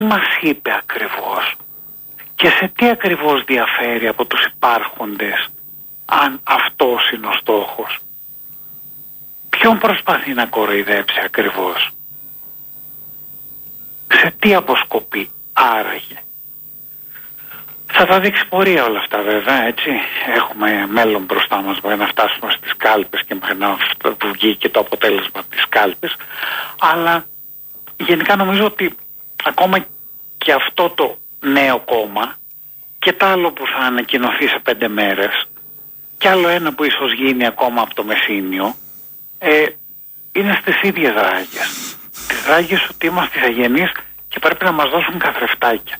μας είπε ακριβώς και σε τι ακριβώς διαφέρει από τους υπάρχοντες, αν αυτός είναι ο στόχος. Ποιον προσπαθεί να κοροϊδέψει ακριβώς, σε τι αποσκοπεί άραγε. Θα τα δείξει πορεία όλα αυτά βέβαια, έτσι. Έχουμε μέλλον μπροστά μας μέχρι να φτάσουμε στις κάλπες και μέχρι να βγει και το αποτέλεσμα της κάλπης. Αλλά γενικά νομίζω ότι ακόμα και αυτό το νέο κόμμα και τ' άλλο που θα ανακοινωθεί σε 5 μέρες και άλλο ένα που ίσως γίνει ακόμα από το Μεσσήνιο, είναι στις ίδιες ράγες. Τις ράγες ότι είμαστε ηθαγενείς και πρέπει να μας δώσουν καθρεφτάκια.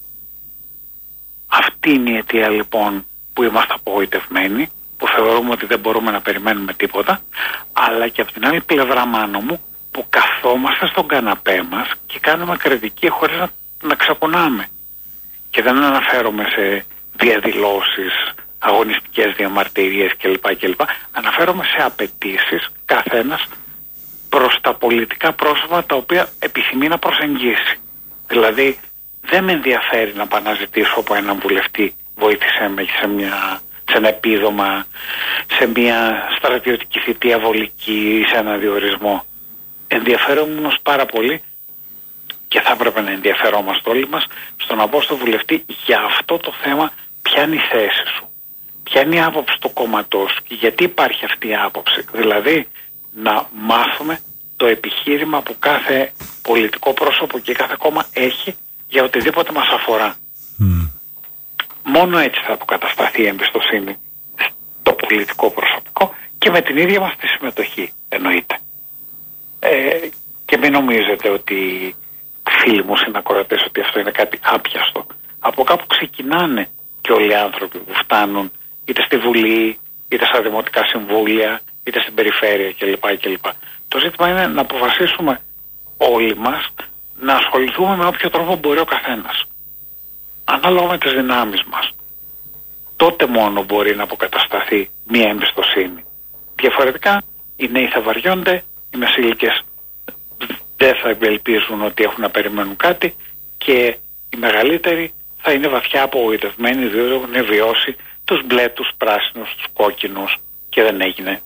Αυτή είναι η αιτία λοιπόν που είμαστε απογοητευμένοι, που θεωρούμε ότι δεν μπορούμε να περιμένουμε τίποτα, αλλά και από την άλλη πλευρά, Μάνο μου, που καθόμαστε στον καναπέ μας και κάνουμε κριτική χωρίς να ξαπονάμε. Και δεν αναφέρομαι σε διαδηλώσεις, αγωνιστικές διαμαρτυρίες κλπ. Αναφέρομαι σε απαιτήσεις καθένας προς τα πολιτικά πρόσωπα τα οποία επιθυμεί να προσεγγίσει. Δηλαδή δεν με ενδιαφέρει να πάω να ζητήσω από έναν βουλευτή βοήθησέ με σε ένα επίδομα, σε μια στρατιωτική θητεία βολική ή σε ένα διορισμό. Ενδιαφέρομαι όμως πάρα πολύ και θα έπρεπε να ενδιαφερόμαστε όλοι μας στο να πω στο βουλευτή για αυτό το θέμα ποια είναι η θέση σου, ποια είναι η άποψη του κόμματός σου και γιατί υπάρχει αυτή η άποψη. Δηλαδή να μάθουμε το επιχείρημα που κάθε πολιτικό πρόσωπο και κάθε κόμμα έχει για οτιδήποτε μας αφορά. Μόνο έτσι θα αποκατασταθεί η εμπιστοσύνη στο πολιτικό προσωπικό και με την ίδια μας τη συμμετοχή, εννοείται. Και μην νομίζετε ότι, φίλοι μου συνακροατές, ότι αυτό είναι κάτι άπιαστο. Από κάπου ξεκινάνε και όλοι οι άνθρωποι που φτάνουν είτε στη Βουλή, είτε στα Δημοτικά Συμβούλια, είτε στην Περιφέρεια κλπ. Το ζήτημα είναι να αποφασίσουμε όλοι μας να ασχοληθούμε με όποιο τρόπο μπορεί ο καθένας. Ανάλογα με τις δυνάμεις μας. Τότε μόνο μπορεί να αποκατασταθεί μια εμπιστοσύνη. Διαφορετικά οι νέοι θα βαριώνται, οι μεσήλικες δεν θα ελπίζουν ότι έχουν να περιμένουν κάτι και οι μεγαλύτεροι θα είναι βαθιά απογοητευμένοι διότι έχουν βιώσει τους μπλε, τους πράσινους, τους κόκκινους και δεν έγινε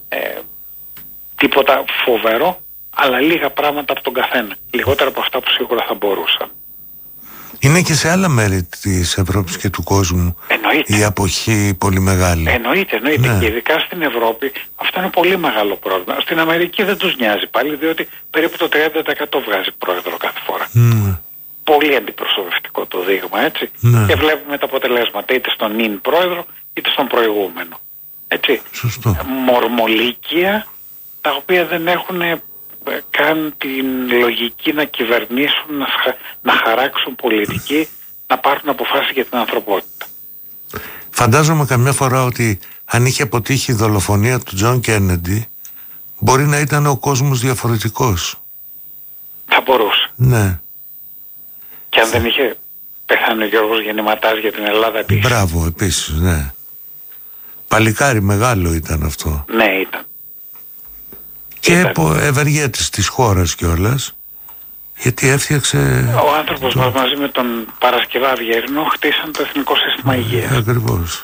τίποτα φοβερό, αλλά λίγα πράγματα από τον καθένα. Λιγότερα από αυτά που σίγουρα θα μπορούσαν. Είναι και σε άλλα μέρη της Ευρώπης και του κόσμου. Εννοείται. Η αποχή πολύ μεγάλη. Εννοείται. Ναι. Και ειδικά στην Ευρώπη αυτό είναι πολύ μεγάλο πρόβλημα. Στην Αμερική δεν τους νοιάζει πάλι, διότι περίπου το 30% βγάζει πρόεδρο κάθε φορά. Πολύ αντιπροσωπευτικό το δείγμα, έτσι. Και βλέπουμε τα αποτελέσματα είτε στον νυν πρόεδρο είτε στον προηγούμενο. Έτσι. Σωστό. Μορμολίκια τα οποία δεν έχουν καν την λογική να κυβερνήσουν, να χαράξουν πολιτική, να πάρουν αποφάσεις για την ανθρωπότητα. Φαντάζομαι καμιά φορά ότι αν είχε αποτύχει η δολοφονία του Τζον Κέννεντι, μπορεί να ήταν ο κόσμος διαφορετικός. Θα μπορούσε. Ναι. Και αν δεν είχε πεθάνει ο Γιώργος Γεννηματάς για την Ελλάδα επίσης. Μπράβο, επίσης, ναι. Παλικάρι μεγάλο ήταν αυτό. Ναι, ήταν. Και ευεργέτης της χώρας κιόλας, γιατί έφτιαξε... Ο άνθρωπος μας μαζί με τον Παρασκευά Αυγερινό χτίσαν το Εθνικό Σύστημα Υγείας. Ακριβώς.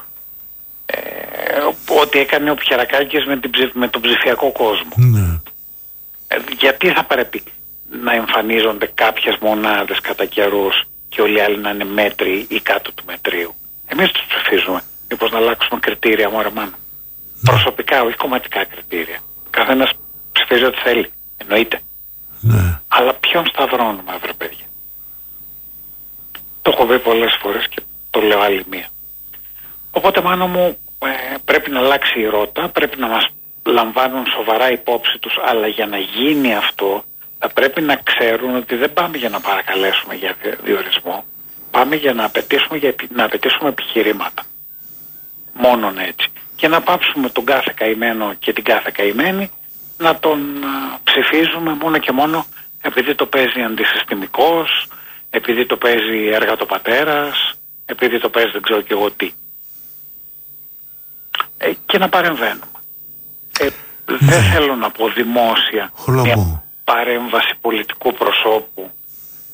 Ό,τι έκανε ο Πιερακάκης με τον ψηφιακό κόσμο. Ναι. Γιατί θα πρέπει να εμφανίζονται κάποιες μονάδες κατά καιρούς και όλοι οι άλλοι να είναι μέτροι ή κάτω του μετρίου? Εμείς τους ψηφίζουμε. Μήπως να αλλάξουμε κριτήρια, μωρέ μάνα? Προσωπικά, όχι κομματικά κριτήρια. Καθένας ψηφίζει ό,τι θέλει. Εννοείται. Ναι. Αλλά ποιον σταυρώνουμε, αύριο παιδιά? Το έχω πει πολλές φορές και το λέω άλλη μία. Οπότε, Μάνο μου, πρέπει να αλλάξει η ρότα, πρέπει να μας λαμβάνουν σοβαρά υπόψη τους, αλλά για να γίνει αυτό θα πρέπει να ξέρουν ότι δεν πάμε για να παρακαλέσουμε για διορισμό, πάμε για να απαιτήσουμε επιχειρήματα. Μόνον έτσι. Και να πάψουμε τον κάθε καημένο και την κάθε καημένη να τον ψηφίζουμε μόνο και μόνο επειδή το παίζει αντισυστημικός, επειδή το παίζει εργατοπατέρας, επειδή το παίζει δεν ξέρω και εγώ τι. Και να παρεμβαίνουμε. Δεν θέλω να πω δημόσια μια παρέμβαση πολιτικού προσώπου